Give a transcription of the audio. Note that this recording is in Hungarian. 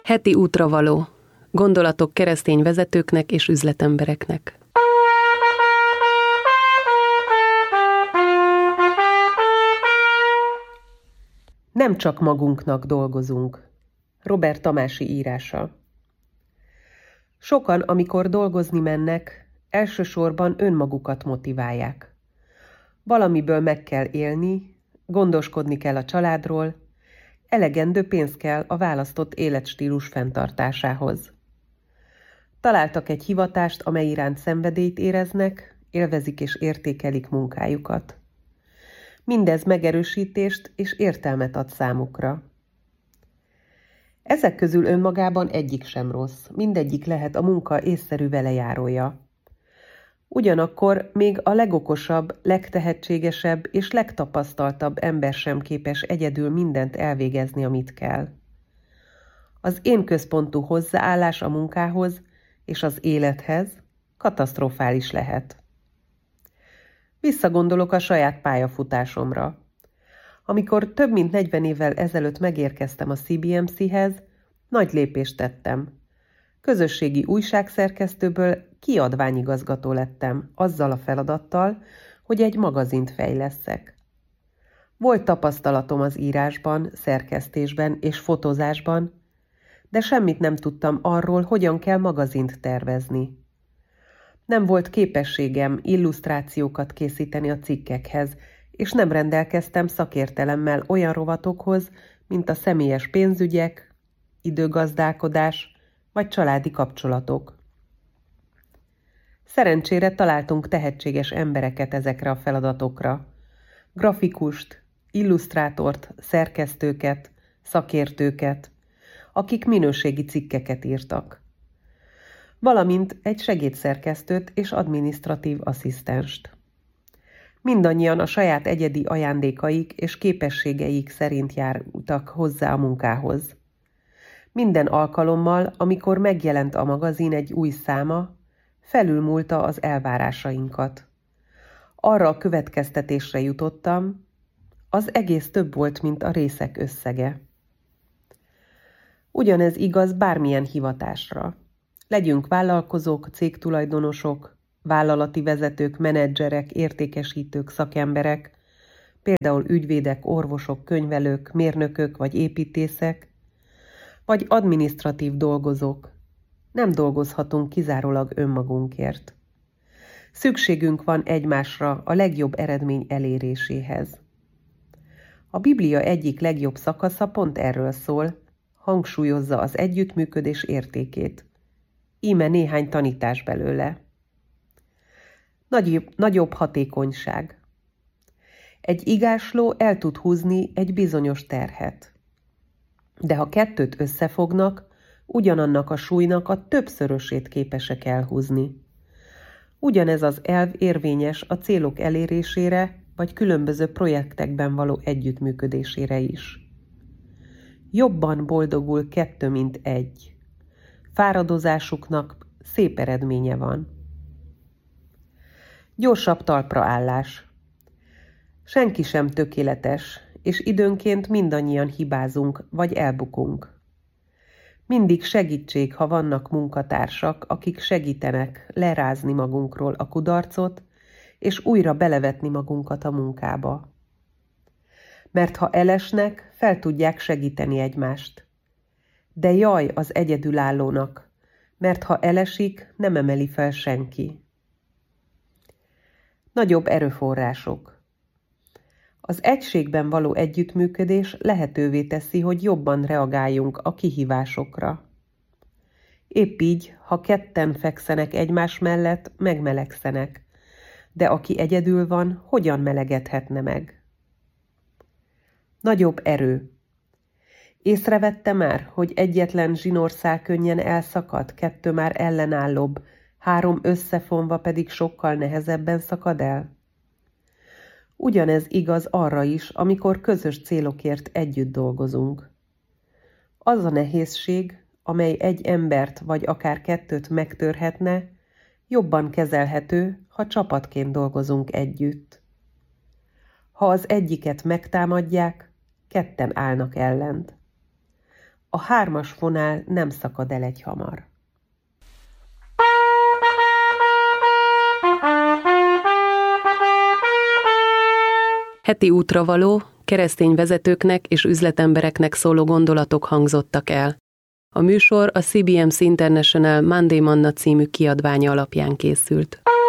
Heti útravaló. Gondolatok keresztény vezetőknek és üzletembereknek. Nem csak magunknak dolgozunk. Robert Tamási írása. Sokan, amikor dolgozni mennek, elsősorban önmagukat motiválják. Valamiből meg kell élni, gondoskodni kell a családról, elegendő pénz kell a választott életstílus fenntartásához. Találtak egy hivatást, amely iránt szenvedélyt éreznek, élvezik és értékelik munkájukat. Mindez megerősítést és értelmet ad számukra. Ezek közül önmagában egyik sem rossz, mindegyik lehet a munka észszerű velejárója. Ugyanakkor még a legokosabb, legtehetségesebb és legtapasztaltabb ember sem képes egyedül mindent elvégezni, amit kell. Az én központú hozzáállás a munkához és az élethez katasztrofális lehet. Visszagondolok a saját pályafutásomra. Amikor több mint 40 évvel ezelőtt megérkeztem a CBMC-hez, nagy lépést tettem. Közösségi újságszerkesztőből kiadványigazgató lettem, azzal a feladattal, hogy egy magazint fejlesszek. Volt tapasztalatom az írásban, szerkesztésben és fotózásban, de semmit nem tudtam arról, hogyan kell magazint tervezni. Nem volt képességem illusztrációkat készíteni a cikkekhez, és nem rendelkeztem szakértelemmel olyan rovatokhoz, mint a személyes pénzügyek, időgazdálkodás vagy családi kapcsolatok. Szerencsére találtunk tehetséges embereket ezekre a feladatokra. Grafikust, illusztrátort, szerkesztőket, szakértőket, akik minőségi cikkeket írtak. Valamint egy segédszerkesztőt és adminisztratív asszisztenst. Mindannyian a saját egyedi ajándékaik és képességeik szerint járultak hozzá a munkához. Minden alkalommal, amikor megjelent a magazin egy új száma, felülmúlta az elvárásainkat. Arra a következtetésre jutottam, az egész több volt, mint a részek összege. Ugyanez igaz bármilyen hivatásra. Legyünk vállalkozók, cégtulajdonosok, vállalati vezetők, menedzserek, értékesítők, szakemberek, például ügyvédek, orvosok, könyvelők, mérnökök vagy építészek, vagy adminisztratív dolgozók. Nem dolgozhatunk kizárólag önmagunkért. Szükségünk van egymásra a legjobb eredmény eléréséhez. A Biblia egyik legjobb szakasza pont erről szól, hangsúlyozza az együttműködés értékét. Íme néhány tanítás belőle. Nagyobb hatékonyság. Egy igásló el tud húzni egy bizonyos terhet. De ha kettőt összefognak, ugyanannak a súlynak a többszörösét képesek elhúzni. Ugyanez az elv érvényes a célok elérésére, vagy különböző projektekben való együttműködésére is. Jobban boldogul kettő, mint egy. Fáradozásuknak szép eredménye van. Gyorsabb talpraállás. Senki sem tökéletes, és időnként mindannyian hibázunk, vagy elbukunk. Mindig segítség, ha vannak munkatársak, akik segítenek lerázni magunkról a kudarcot, és újra belevetni magunkat a munkába. Mert ha elesnek, fel tudják segíteni egymást. De jaj az egyedülállónak, mert ha elesik, nem emeli fel senki. Nagyobb erőforrások. Az egységben való együttműködés lehetővé teszi, hogy jobban reagáljunk a kihívásokra. Épp így, ha ketten fekszenek egymás mellett, megmelegszenek, de aki egyedül van, hogyan melegedhetne meg? Nagyobb erő. Észrevette már, hogy egyetlen zsinórszál könnyen elszakad, 2 már ellenállóbb, 3 összefonva pedig sokkal nehezebben szakad el? Ugyanez igaz arra is, amikor közös célokért együtt dolgozunk. Az a nehézség, amely egy embert vagy akár 2 megtörhetne, jobban kezelhető, ha csapatként dolgozunk együtt. Ha az egyiket megtámadják, 2 állnak ellent. A 3-as fonál nem szakad el egyhamar. Heti útravaló, keresztény vezetőknek és üzletembereknek szóló gondolatok hangzottak el. A műsor a CBMC International Monday Manna című kiadványa alapján készült.